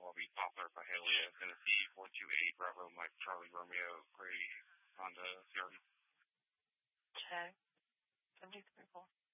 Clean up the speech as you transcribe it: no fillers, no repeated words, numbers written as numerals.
12 Poplar, Byhalia, Tennessee, 428 Bravo, Mike, Charlie, Romeo, Gray, Honda, CRV. Check. 73 4.